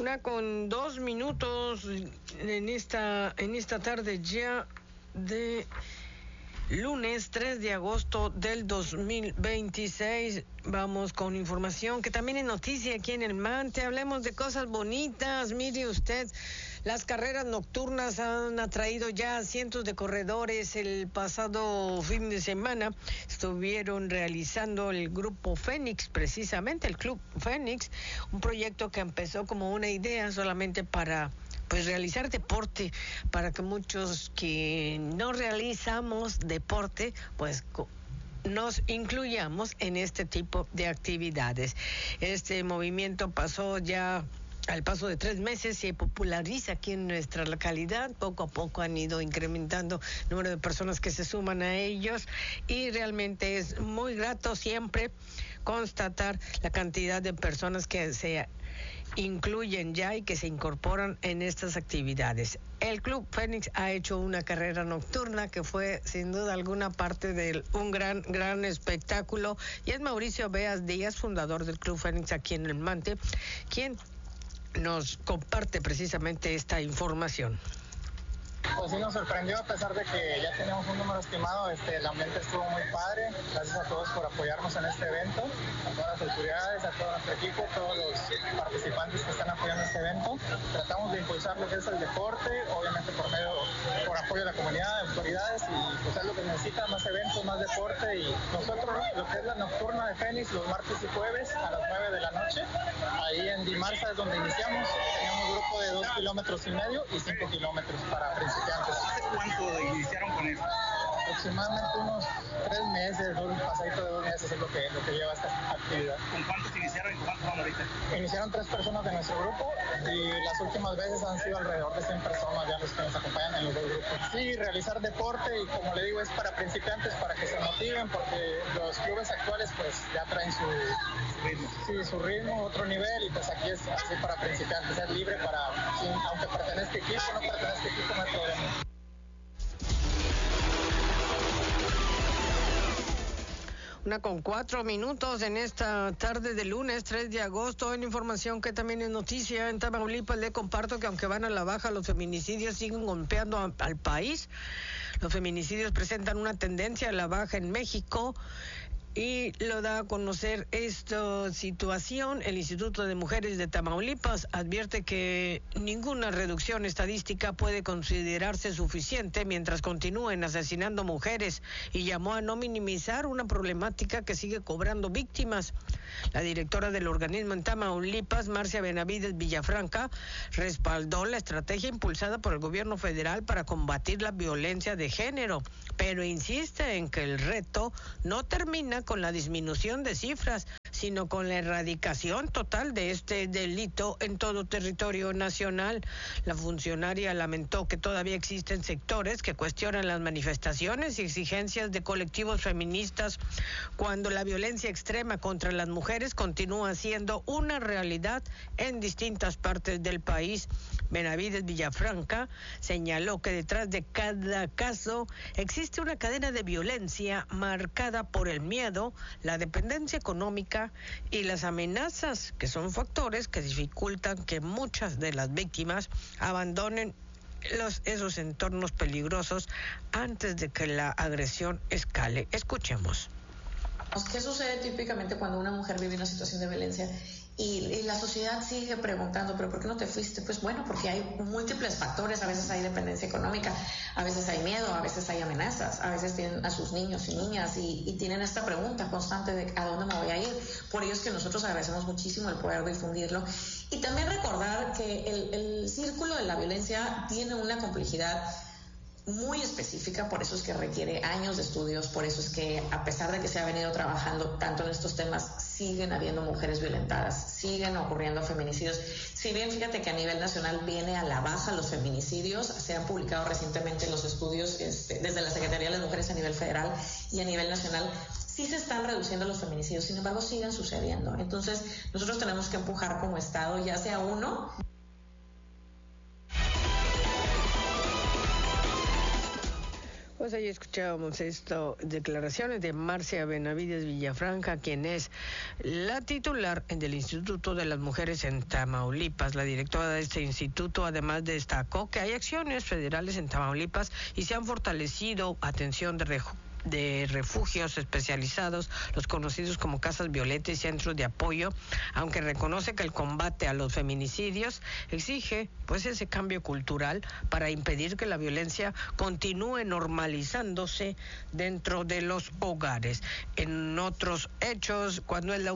1:02 en esta tarde ya de lunes 3 de agosto del 2026. Vamos con información que también es noticia aquí en el Mante. Hablemos de cosas bonitas. Mire usted, las carreras nocturnas han atraído ya a cientos de corredores. El pasado fin de semana estuvieron realizando el Grupo Fénix, precisamente el Club Fénix, un proyecto que empezó como una idea solamente para realizar deporte, para que muchos que no realizamos deporte, nos incluyamos en este tipo de actividades. Este movimiento pasó ya al paso de 3 meses, se populariza aquí en nuestra localidad. Poco a poco han ido incrementando el número de personas que se suman a ellos y realmente es muy grato siempre constatar la cantidad de personas que se incluyen ya y que se incorporan en estas actividades. El Club Fénix ha hecho una carrera nocturna que fue sin duda alguna parte de un gran espectáculo, y es Mauricio Beas Díaz, fundador del Club Fénix aquí en el Mante, quien nos comparte precisamente esta información. Pues sí, nos sorprendió, a pesar de que ya tenemos un número estimado. El ambiente estuvo muy padre. Gracias a todos por apoyarnos en este evento, a todas las autoridades, a todo nuestro equipo, todos los participantes que están apoyando este evento. Tratamos de impulsar lo que es el deporte, obviamente por apoyo de la comunidad, de autoridades, y pues es lo que necesita: más eventos, más deporte. Y nosotros, lo que es la nocturna de Fénix, los martes y jueves a las 9 de la noche, ahí en Dimarsa es donde iniciamos. Teníamos un grupo de 2,5 kilómetros y 5 kilómetros para principiantes. ¿Cuánto iniciaron con esto? Aproximadamente unos 3 meses, un pasadito de 2 meses es lo que lleva esta actividad. ¿Con cuántos iniciaron y con cuántos van ahorita? Iniciaron 3 personas de nuestro grupo, y las últimas veces han sido alrededor de 100 personas ya los que nos acompañan en los 2 grupos. Sí, realizar deporte, y como le digo, es para principiantes, para que se motiven, porque los clubes actuales pues ya traen su ritmo. Sí, su ritmo, otro nivel, y pues aquí es así para principiantes, es libre para, aunque pertenezca equipo, no pertenezca equipo, no hay problema. 1:04 en esta tarde de lunes 3 de agosto. En información que también es noticia en Tamaulipas, le comparto que aunque van a la baja, los feminicidios siguen golpeando al país. Los feminicidios presentan una tendencia a la baja en México, y lo da a conocer esta situación el Instituto de Mujeres de Tamaulipas. Advierte que ninguna reducción estadística puede considerarse suficiente mientras continúen asesinando mujeres, y llamó a no minimizar una problemática que sigue cobrando víctimas. La directora del organismo en Tamaulipas, Marcia Benavides Villafranca, respaldó la estrategia impulsada por el gobierno federal para combatir la violencia de género, pero insiste en que el reto no termina con la disminución de cifras, sino con la erradicación total de este delito en todo territorio nacional. La funcionaria lamentó que todavía existen sectores que cuestionan las manifestaciones y exigencias de colectivos feministas, cuando la violencia extrema contra las mujeres continúa siendo una realidad en distintas partes del país. Benavides Villafranca señaló que detrás de cada caso existe una cadena de violencia marcada por el miedo, la dependencia económica y las amenazas, que son factores que dificultan que muchas de las víctimas abandonen esos entornos peligrosos antes de que la agresión escale. Escuchemos. ¿Qué sucede típicamente cuando una mujer vive una situación de violencia y la sociedad sigue preguntando, pero ¿por qué no te fuiste? Pues bueno, porque hay múltiples factores. A veces hay dependencia económica, a veces hay miedo, a veces hay amenazas, a veces tienen a sus niños y niñas y tienen esta pregunta constante de ¿a dónde me voy a ir? Por ello es que nosotros agradecemos muchísimo el poder difundirlo, y también recordar que el círculo de la violencia tiene una complejidad muy específica. Por eso es que requiere años de estudios, por eso es que, a pesar de que se ha venido trabajando tanto en estos temas, siguen habiendo mujeres violentadas, siguen ocurriendo feminicidios. Si bien fíjate que a nivel nacional viene a la baja los feminicidios, se han publicado recientemente los estudios desde la Secretaría de las Mujeres a nivel federal y a nivel nacional, sí se están reduciendo los feminicidios, sin embargo siguen sucediendo. Entonces nosotros tenemos que empujar como Estado, ya sea uno. Pues ahí escuchábamos declaraciones de Marcia Benavides Villafranca, quien es la titular del Instituto de las Mujeres en Tamaulipas. La directora de este instituto además destacó que hay acciones federales en Tamaulipas y se han fortalecido atención de refugios especializados, los conocidos como casas Violeta y centros de apoyo, aunque reconoce que el combate a los feminicidios exige pues ese cambio cultural para impedir que la violencia continúe normalizándose dentro de los hogares. En otros hechos, cuando es la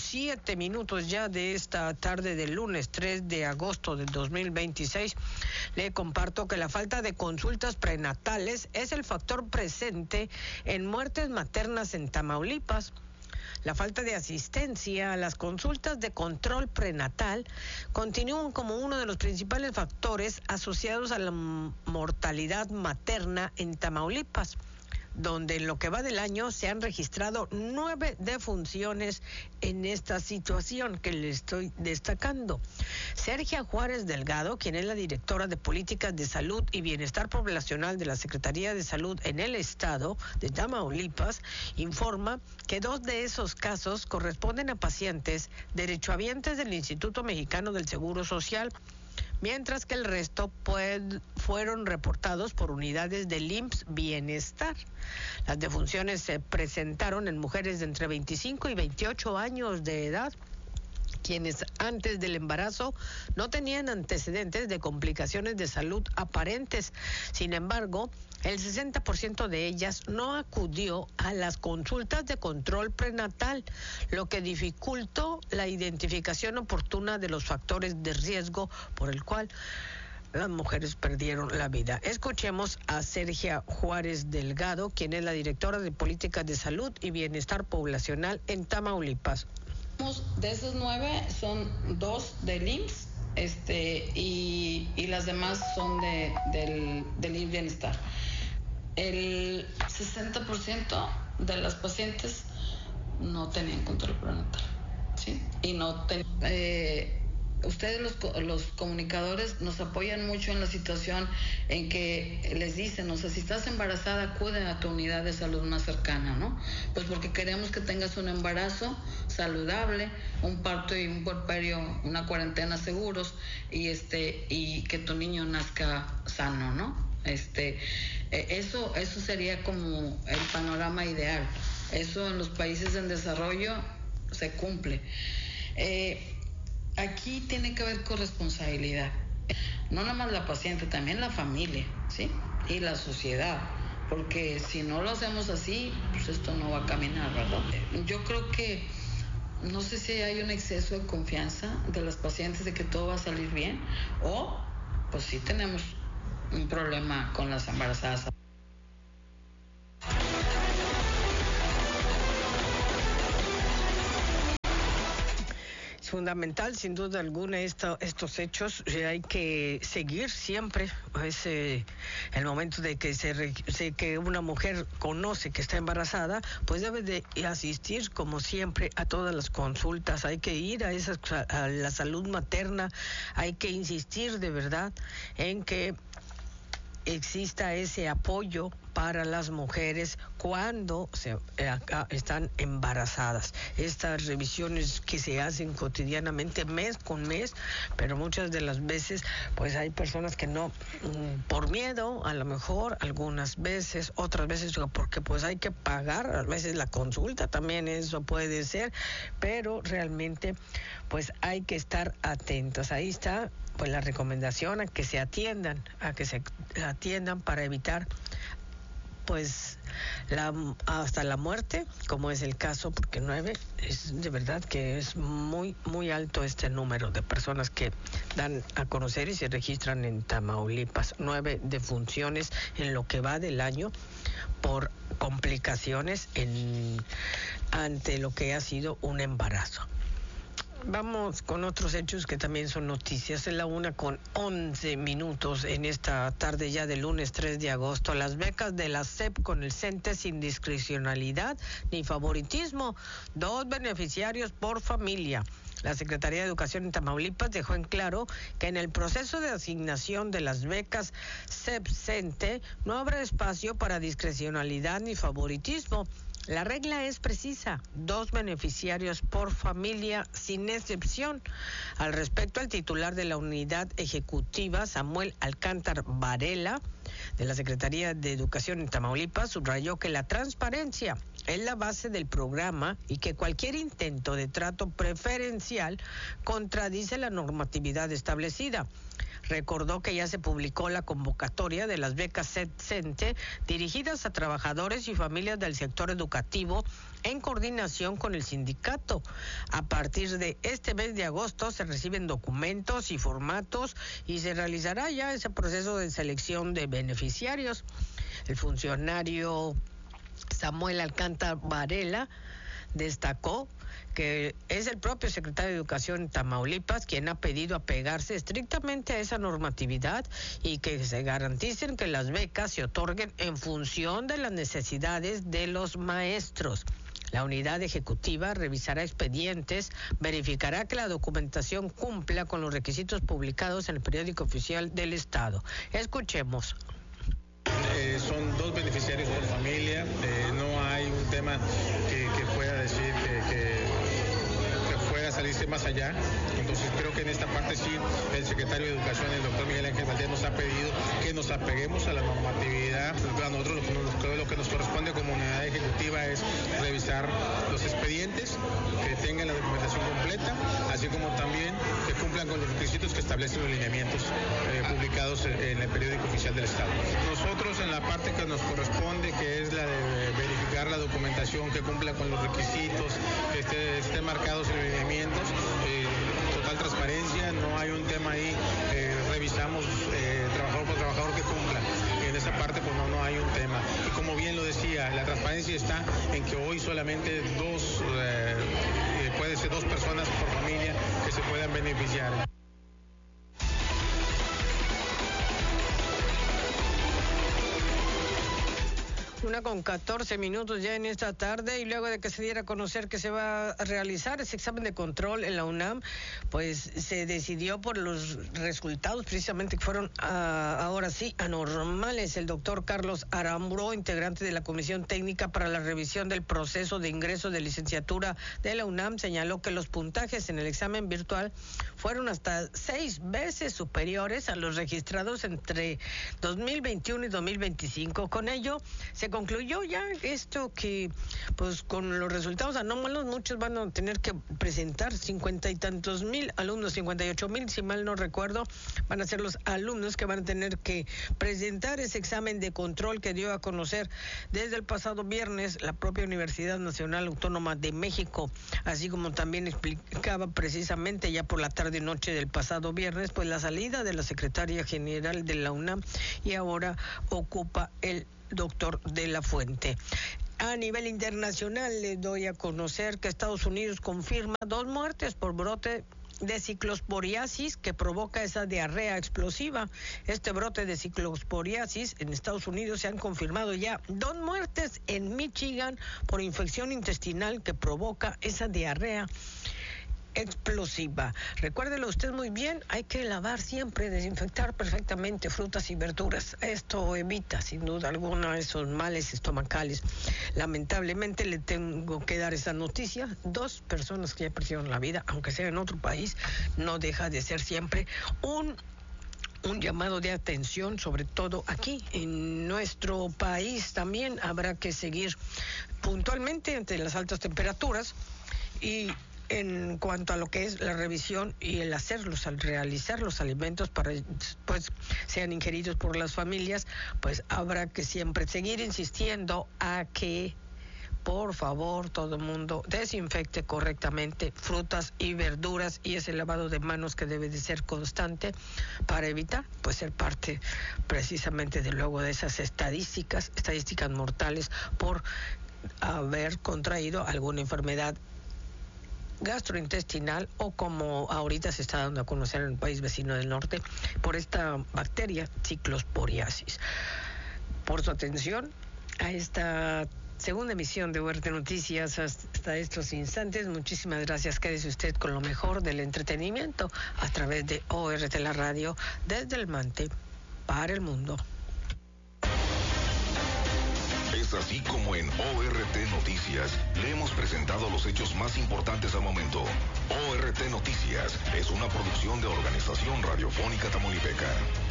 1:07 ya de esta tarde del lunes 3 de agosto del 2026, le comparto que la falta de consultas prenatales es el factor presente en muertes maternas en Tamaulipas. La falta de asistencia a las consultas de control prenatal continúan como uno de los principales factores asociados a la mortalidad materna en Tamaulipas, donde en lo que va del año se han registrado 9 defunciones en esta situación que le estoy destacando. Sergia Juárez Delgado, quien es la directora de Políticas de Salud y Bienestar Poblacional de la Secretaría de Salud en el estado de Tamaulipas, informa que 2 de esos casos corresponden a pacientes derechohabientes del Instituto Mexicano del Seguro Social, mientras que el resto fueron reportados por unidades del IMSS Bienestar. Las defunciones se presentaron en mujeres de entre 25 y 28 años de edad, quienes antes del embarazo no tenían antecedentes de complicaciones de salud aparentes. Sin embargo, el 60% de ellas no acudió a las consultas de control prenatal, lo que dificultó la identificación oportuna de los factores de riesgo por el cual las mujeres perdieron la vida. Escuchemos a Sergia Juárez Delgado, quien es la directora de Políticas de Salud y Bienestar Poblacional en Tamaulipas. De esos 9 son 2 del IMSS y las demás son del IMSS Bienestar. El 60% de las pacientes no tenían control prenatal, ¿sí? Y no ustedes los comunicadores nos apoyan mucho en la situación en que les dicen, o sea, si estás embarazada, acude a tu unidad de salud más cercana, ¿no? Pues porque queremos que tengas un embarazo saludable, un parto y un puerperio, una cuarentena seguros y que tu niño nazca sano, ¿no? Eso sería como el panorama ideal. Eso en los países en desarrollo se cumple. Aquí tiene que haber corresponsabilidad, no nada más la paciente, también la familia, ¿sí? Y la sociedad, porque si no lo hacemos así, pues esto no va a caminar, ¿verdad? Yo creo que, no sé si hay un exceso de confianza de las pacientes de que todo va a salir bien, o pues sí tenemos un problema con las embarazadas. Fundamental, sin duda alguna, estos hechos. Hay que seguir siempre. Es el momento de que una mujer conoce que está embarazada, pues debe de asistir como siempre a todas las consultas. Hay que ir a la salud materna. Hay que insistir de verdad en que exista ese apoyo para las mujeres cuando están embarazadas. Estas revisiones que se hacen cotidianamente, mes con mes, pero muchas de las veces pues hay personas que no, por miedo, a lo mejor algunas veces, otras veces porque pues hay que pagar, a veces la consulta también, eso puede ser, pero realmente pues hay que estar atentos. Ahí está pues la recomendación a que se atiendan para evitar pues hasta la muerte, como es el caso, porque 9 es de verdad que es muy, muy alto este número de personas que dan a conocer y se registran en Tamaulipas. 9 defunciones en lo que va del año por complicaciones ante lo que ha sido un embarazo. Vamos con otros hechos que también son noticias. Es la 1:11 en esta tarde ya del lunes 3 de agosto. Las becas de la SEP con el CENTE sin discrecionalidad ni favoritismo. 2 beneficiarios por familia. La Secretaría de Educación en Tamaulipas dejó en claro que en el proceso de asignación de las becas CEP-CENTE no habrá espacio para discrecionalidad ni favoritismo. La regla es precisa, 2 beneficiarios por familia sin excepción. Al respecto, el titular de la unidad ejecutiva, Samuel Alcántar Varela, de la Secretaría de Educación en Tamaulipas, subrayó que la transparencia es la base del programa y que cualquier intento de trato preferencial contradice la normatividad establecida. Recordó que ya se publicó la convocatoria de las becas CEP-CENTE dirigidas a trabajadores y familias del sector educativo en coordinación con el sindicato. A partir de este mes de agosto se reciben documentos y formatos y se realizará ya ese proceso de selección de beneficiarios. El funcionario Samuel Alcántar Varela destacó que es el propio secretario de Educación en Tamaulipas quien ha pedido apegarse estrictamente a esa normatividad y que se garanticen que las becas se otorguen en función de las necesidades de los maestros. La unidad ejecutiva revisará expedientes, verificará que la documentación cumpla con los requisitos publicados en el periódico oficial del Estado. Escuchemos. Son 2 beneficiarios por familia, no hay un tema que pueda decir que pueda salirse más allá. Entonces creo que en esta parte sí el secretario de Educación, el doctor Miguel Ángel Valdés, nos ha pedido que nos apeguemos a la normatividad. A nosotros lo que nos corresponde como unidad ejecutiva es revisar los expedientes, que tengan la documentación completa, así como también que cumplan con los requisitos que establecen los lineamientos publicados en el periódico oficial del Estado. Nosotros en la parte que nos corresponde, que es la de verificar la documentación que cumpla con los requisitos, que esté marcados en los lineamientos, total transparencia, no hay un tema ahí, revisamos trabajador por trabajador que cumpla. En esa parte pues no hay un tema. Y como bien lo decía, la transparencia está en que hoy solamente puede ser 2 personas por familia que se puedan beneficiar. 1:14 ya en esta tarde, y luego de que se diera a conocer que se va a realizar ese examen de control en la UNAM, pues se decidió por los resultados precisamente que fueron ahora sí anormales. El doctor Carlos Aramburo, integrante de la Comisión Técnica para la Revisión del Proceso de Ingreso de Licenciatura de la UNAM, señaló que los puntajes en el examen virtual fueron hasta 6 veces superiores a los registrados entre 2021 y 2025. Con ello se concluyó ya esto, que pues con los resultados anómalos muchos van a tener que presentar 50 y tantos mil alumnos, 58,000 si mal no recuerdo, van a ser los alumnos que van a tener que presentar ese examen de control que dio a conocer desde el pasado viernes la propia Universidad Nacional Autónoma de México, así como también explicaba precisamente ya por la tarde y noche del pasado viernes, pues la salida de la secretaria general de la UNAM, y ahora ocupa el doctor de la Fuente. A nivel internacional les doy a conocer que Estados Unidos confirma 2 muertes por brote de ciclosporiasis que provoca esa diarrea explosiva. Este brote de ciclosporiasis en Estados Unidos se han confirmado ya 2 muertes en Michigan por infección intestinal que provoca esa diarrea explosiva. Recuérdelo usted muy bien, hay que lavar siempre, desinfectar perfectamente frutas y verduras. Esto evita sin duda alguna esos males estomacales. Lamentablemente le tengo que dar esa noticia: 2 personas que ya perdieron la vida, aunque sea en otro país, no deja de ser siempre un llamado de atención, sobre todo aquí en nuestro país. También habrá que seguir puntualmente ante las altas temperaturas, y en cuanto a lo que es la revisión y el hacerlos, al realizar los alimentos para pues sean ingeridos por las familias, pues habrá que siempre seguir insistiendo a que por favor todo el mundo desinfecte correctamente frutas y verduras, y ese lavado de manos que debe de ser constante para evitar pues ser parte precisamente de luego de esas estadísticas mortales por haber contraído alguna enfermedad gastrointestinal, o como ahorita se está dando a conocer en el país vecino del norte, por esta bacteria ciclosporiasis. Por su atención a esta segunda emisión de ORT Noticias hasta estos instantes. Muchísimas gracias. Quédese usted con lo mejor del entretenimiento a través de ORT, la radio, desde el Mante para el mundo. Es así como en ORT Noticias le hemos presentado los hechos más importantes al momento. ORT Noticias es una producción de Organización Radiofónica Tamaulipeca.